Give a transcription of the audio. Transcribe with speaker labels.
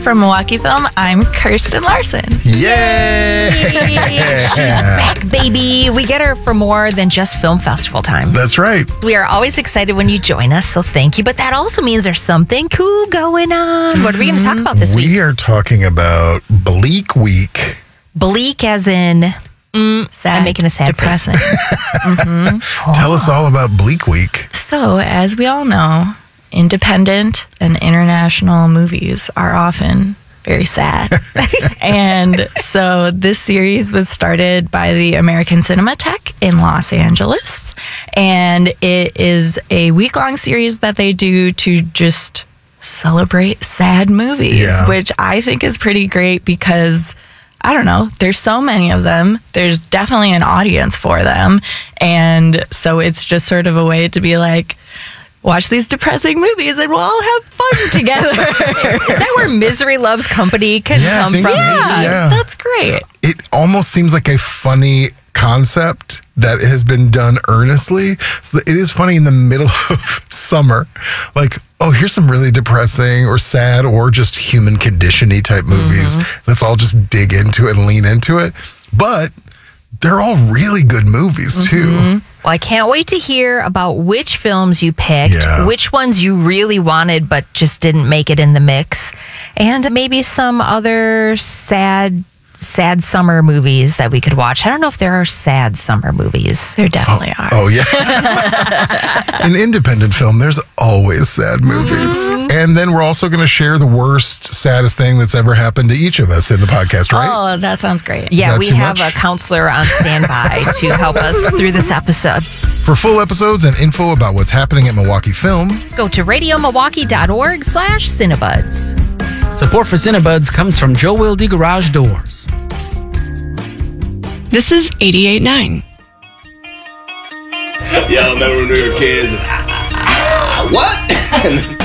Speaker 1: From Milwaukee Film, I'm Kirsten Larson.
Speaker 2: Yay!
Speaker 3: She's back, baby. We get her for more than just film festival time.
Speaker 2: That's right.
Speaker 3: We are always excited when you join us, so thank you. But that also means there's something cool going on. What are we going to talk about this week?
Speaker 2: We are talking about Bleak Week.
Speaker 3: Bleak as in...
Speaker 1: Sad,
Speaker 3: I'm making a sad
Speaker 1: depressing.
Speaker 2: Tell us all about Bleak Week.
Speaker 1: So, as we all know, independent and international movies are often very sad. And so this series was started by the American Cinematheque in Los Angeles. And it is a week-long series that they do to just celebrate sad movies, which I think is pretty great because... I don't know. There's so many of them. There's definitely an audience for them. And so it's just sort of a way to be like, watch these depressing movies and we'll all have fun together.
Speaker 3: Is that where Misery Loves Company can come from?
Speaker 1: Yeah, that's great.
Speaker 2: It almost seems like a funny concept that has been done earnestly. So it is funny in the middle of summer. Like, oh, here's some really depressing or sad or just human condition-y type movies. Let's all just dig into it and lean into it. But they're all really good movies, too.
Speaker 3: Well, I can't wait to hear about which films you picked, which ones you really wanted but just didn't make it in the mix, and maybe some other sad summer movies that we could watch. I don't know if there are sad summer movies.
Speaker 1: There definitely are.
Speaker 2: Oh, yeah. In independent film, there's always sad movies. And then we're also going to share the worst, saddest thing that's ever happened to each of us in the podcast, right?
Speaker 1: Oh, that sounds great.
Speaker 3: Yeah,
Speaker 2: that
Speaker 3: we
Speaker 2: too
Speaker 3: have
Speaker 2: much?
Speaker 3: a counselor on standby to help us through this episode.
Speaker 2: For full episodes and info about what's happening at Milwaukee Film,
Speaker 3: Go to radiomilwaukee.org/Cinebuds.
Speaker 4: Support for Cinebuds comes from Joe Wilde Garage Doors.
Speaker 5: This is 88.9.
Speaker 6: Y'all remember when we were kids? What?